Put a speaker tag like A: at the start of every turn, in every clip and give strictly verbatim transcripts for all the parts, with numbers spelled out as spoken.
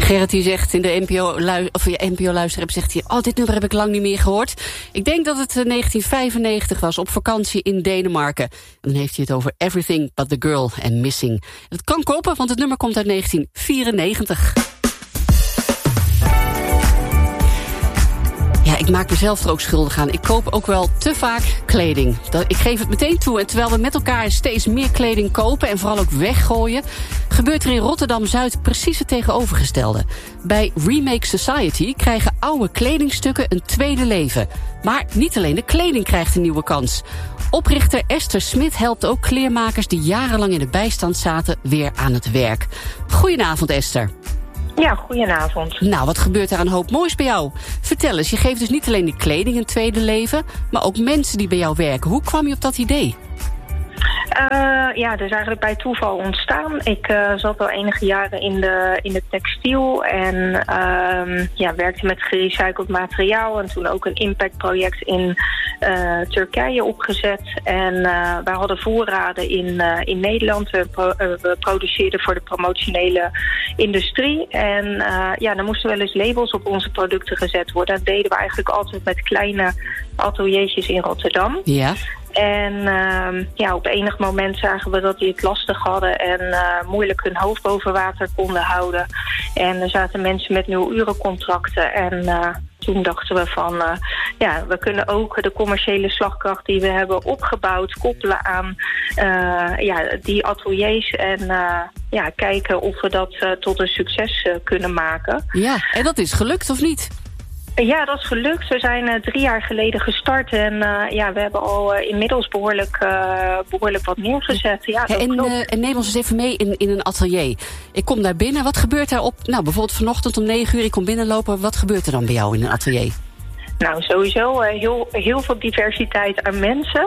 A: Gerrit die zegt in de N P O-luisterapp, zegt hij, oh, dit nummer heb ik lang niet meer gehoord. Ik denk dat het negentien vijfennegentig was, op vakantie in Denemarken. En dan heeft hij het over Everything But The Girl and Missing. Het kan kloppen, want het nummer komt uit negentien vierennegentig. Ja, ik maak mezelf er ook schuldig aan. Ik koop ook wel te vaak kleding. Ik geef het meteen toe. En terwijl we met elkaar steeds meer kleding kopen en vooral ook weggooien, gebeurt er in Rotterdam-Zuid precies het tegenovergestelde. Bij Remake Society krijgen oude kledingstukken een tweede leven. Maar niet alleen de kleding krijgt een nieuwe kans. Oprichter Esther Smit helpt ook kleermakers die jarenlang in de bijstand zaten weer aan het werk. Goedenavond, Esther.
B: Ja, goedenavond.
A: Nou, wat gebeurt er een hoop moois bij jou? Vertel eens, je geeft dus niet alleen de kleding een tweede leven, maar ook mensen die bij jou werken. Hoe kwam je op dat idee?
B: Uh, ja, dat is eigenlijk bij toeval ontstaan. Ik uh, zat al enige jaren in de, in de textiel en uh, ja, werkte met gerecycled materiaal. En toen ook een impactproject in uh, Turkije opgezet. En uh, wij hadden voorraden in, uh, in Nederland. We, pro- uh, we produceerden voor de promotionele industrie. En uh, ja, dan moesten wel eens labels op onze producten gezet worden. Dat deden we eigenlijk altijd met kleine ateliertjes in Rotterdam.
A: Ja.
B: En uh, ja, op enig moment zagen we dat die het lastig hadden en uh, moeilijk hun hoofd boven water konden houden. En er zaten mensen met nul-urencontracten. En uh, toen dachten we van, uh, ja, we kunnen ook de commerciële slagkracht die we hebben opgebouwd koppelen aan uh, ja, die ateliers. En uh, ja, kijken of we dat uh, tot een succes uh, kunnen maken.
A: Ja, en dat is gelukt of niet?
B: Ja, dat is gelukt. We zijn uh, drie jaar geleden gestart en uh, ja, we hebben al uh, inmiddels behoorlijk, uh, behoorlijk wat neergezet. Ja,
A: ja, en, uh, en neem ons eens even mee in, in een atelier. Ik kom daar binnen. Wat gebeurt daar op? Nou, bijvoorbeeld vanochtend om negen uur, ik kom binnenlopen. Wat gebeurt er dan bij jou in een atelier?
B: Nou, sowieso uh, heel, heel veel diversiteit aan mensen.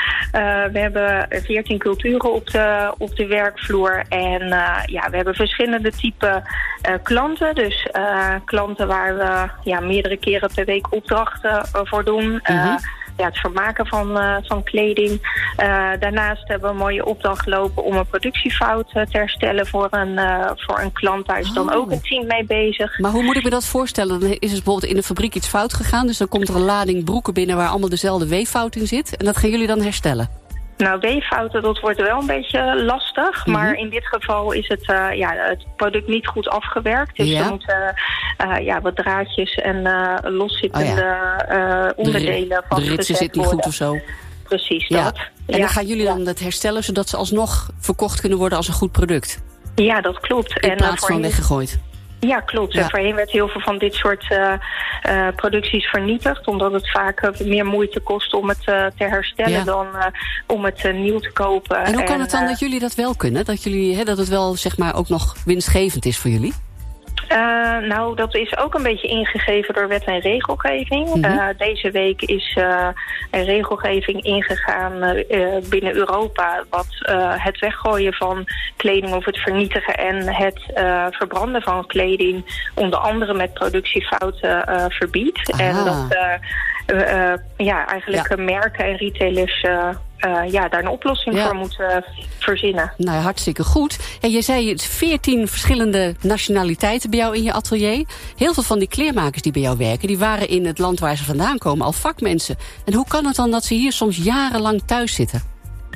B: Uh, we hebben veertien culturen op de, op de werkvloer. En uh, ja, we hebben verschillende type uh, klanten. Dus uh, klanten waar we ja, meerdere keren per week opdrachten uh, voor doen. Uh, mm-hmm. Ja, het vermaken van, uh, van kleding. Uh, daarnaast hebben we een mooie opdracht lopen om een productiefout uh, te herstellen voor een, uh, voor een klant. Daar is oh. dan ook een team mee bezig.
A: Maar hoe moet ik me dat voorstellen? Dan is er bijvoorbeeld in de fabriek iets fout gegaan. Dus dan komt er een lading broeken binnen waar allemaal dezelfde weeffout in zit. En dat gaan jullie dan herstellen?
B: Nou, weeffouten, dat wordt wel een beetje lastig. Mm-hmm. Maar in dit geval is het, uh, ja, het product niet goed afgewerkt. Dus ja. er moeten uh, ja, wat draadjes en uh, loszittende oh ja. uh, onderdelen vastgezet worden. De ritsen zit niet goed of zo. Precies,
A: ja.
B: dat.
A: En ja. dan gaan jullie dan het herstellen, zodat ze alsnog verkocht kunnen worden als een goed product?
B: Ja, dat klopt.
A: In plaats en, uh, van weggegooid?
B: Ja, klopt. Ja. En voorheen werd heel veel van dit soort uh, uh, producties vernietigd, omdat het vaak uh, meer moeite kost om het uh, te herstellen ja. dan uh, om het uh, nieuw te kopen.
A: En hoe kan
B: en,
A: het dan uh, dat jullie dat wel kunnen? Dat, jullie, hè, dat het wel zeg maar ook nog winstgevend is voor jullie?
B: Uh, nou, dat is ook een beetje ingegeven door wet en regelgeving. Mm-hmm. Uh, deze week is uh, een regelgeving ingegaan uh, binnen Europa wat uh, het weggooien van kleding of het vernietigen en het uh, verbranden van kleding onder andere met productiefouten uh, verbiedt.
A: Aha.
B: En dat uh, uh, ja, eigenlijk ja. merken en retailers Uh, Uh, ja, daar een oplossing ja. voor moeten uh, verzinnen.
A: Nou, hartstikke goed. En je zei het veertien verschillende nationaliteiten bij jou in je atelier. Heel veel van die kleermakers die bij jou werken, die waren in het land waar ze vandaan komen al vakmensen. En hoe kan het dan dat ze hier soms jarenlang thuis zitten?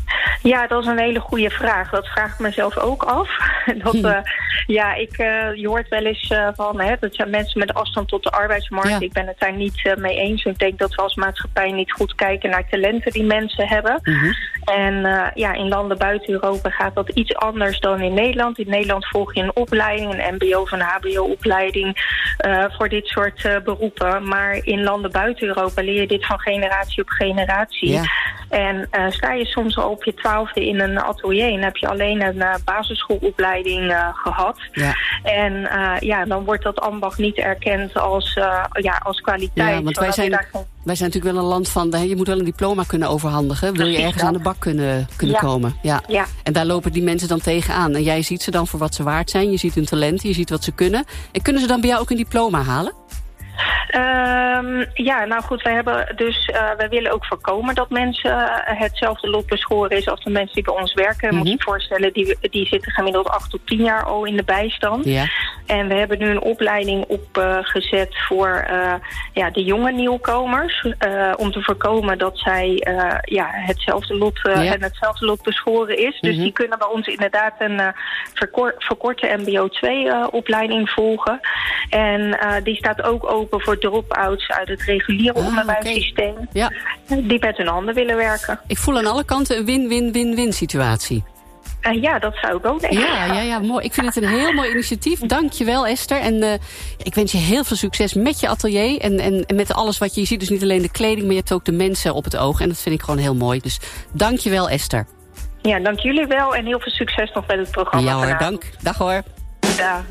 B: Ja, dat is een hele goede vraag. Dat vraag ik mezelf ook af. Dat, uh, ja, ik, uh, je hoort wel eens uh, van, hè, dat zijn mensen met afstand tot de arbeidsmarkt. Ja. Ik ben het daar niet uh, mee eens. Ik denk dat we als maatschappij niet goed kijken naar talenten die mensen hebben. Mm-hmm. En uh, ja, in landen buiten Europa gaat dat iets anders dan in Nederland. In Nederland volg je een opleiding, een mbo of een hbo-opleiding uh, voor dit soort uh, beroepen. Maar in landen buiten Europa leer je dit van generatie op generatie. Ja. En uh, sta je soms al op je twaalfde in een atelier en heb je alleen een uh, basisschoolopleiding uh, gehad. Ja. En uh, ja, dan wordt dat ambacht niet erkend als, uh, ja, als kwaliteit.
A: Ja, want wij zijn, geen... wij zijn natuurlijk wel een land van, je moet wel een diploma kunnen overhandigen. Wil je ergens dat. aan de bak kunnen, kunnen ja. komen. Ja. Ja. En daar lopen die mensen dan tegenaan. En jij ziet ze dan voor wat ze waard zijn. Je ziet hun talenten, je ziet wat ze kunnen. En kunnen ze dan bij jou ook een diploma halen?
B: Um, ja, nou goed, wij hebben dus, uh, wij willen ook voorkomen dat mensen uh, hetzelfde lot beschoren is als de mensen die bij ons werken. Mm-hmm. Moet je je voorstellen, die, die zitten gemiddeld acht tot tien jaar al in de bijstand. Ja. En we hebben nu een opleiding opgezet uh, voor uh, ja, de jonge nieuwkomers. Uh, om te voorkomen dat zij uh, ja, hetzelfde lot uh, ja. en hetzelfde lot beschoren is. Dus mm-hmm. die kunnen bij ons inderdaad een uh, verkor- verkorte M B O twee uh, opleiding volgen. En uh, die staat ook open voor drop-outs uit het reguliere ah, onderwijssysteem. Okay. Ja. Die met hun handen willen werken.
A: Ik voel aan alle kanten een win-win-win-win situatie.
B: Uh, ja, dat zou ik ook denken.
A: Ja, ja, ja, mooi. Ik vind het een heel mooi initiatief. Dank je wel, Esther. En uh, ik wens je heel veel succes met je atelier. En, en, en met alles wat je, je ziet. Dus niet alleen de kleding, maar je hebt ook de mensen op het oog. En dat vind ik gewoon heel mooi. Dus dank je wel, Esther.
B: Ja, dank jullie wel. En heel veel succes nog met het programma.
A: Ja hoor,
B: vanavond.
A: dank. Dag hoor.
B: Dag.